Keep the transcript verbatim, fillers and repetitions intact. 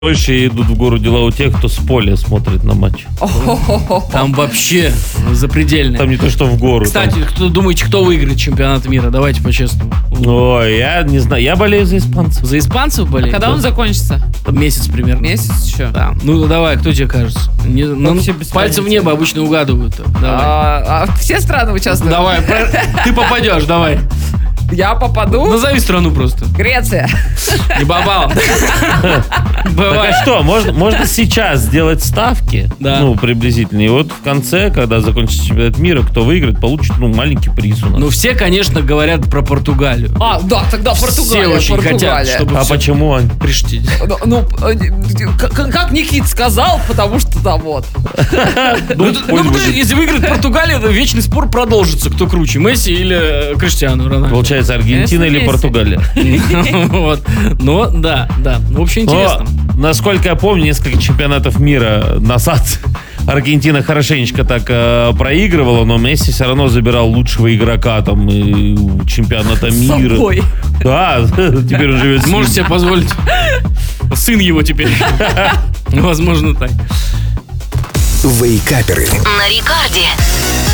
Больше идут в гору дела у тех, кто с поля смотрит на матч. Там вообще запредельно. Там не то, что в гору. Кстати, там... кто думаете, кто выиграет чемпионат мира? Давайте по-честному. Ой, я не знаю. Я болею за испанцев. За испанцев болею? А когда да. он закончится? Месяц примерно. Месяц еще? Да. Ну давай, кто тебе кажется? Не, ну, пальцы в небо обычно угадывают. Давай. А, а все страны участвуют? Давай, ты попадешь, давай. Я попаду? Назови страну просто. Греция. Не попал. Так а что, можно, можно сейчас сделать ставки, да. ну, приблизительно. И вот в конце, когда закончится чемпионат мира, кто выиграет, получит, ну, маленький приз у нас. Ну, все, конечно, говорят про Португалию. А, да, тогда Португалия. Все очень Португалия. хотят, чтобы А все... почему, Ань? Пришли. Ну, ну как, как Никит сказал, потому что да, вот. Ну, ну, если выиграет Португалия, то вечный спор продолжится, кто круче, Месси или Криштиану Рональдо. Получается, Аргентина или Португалия? Вот. Но, да, да. В общем, интересно. Насколько я помню, несколько чемпионатов мира назад Аргентина хорошенечко так э, проигрывала, но Месси все равно забирал лучшего игрока там и чемпионата мира. С собой. Да, теперь он живет с ним. Можете себе позволить. Сын его теперь. Возможно, так. Вейкаперы. На Рекорде.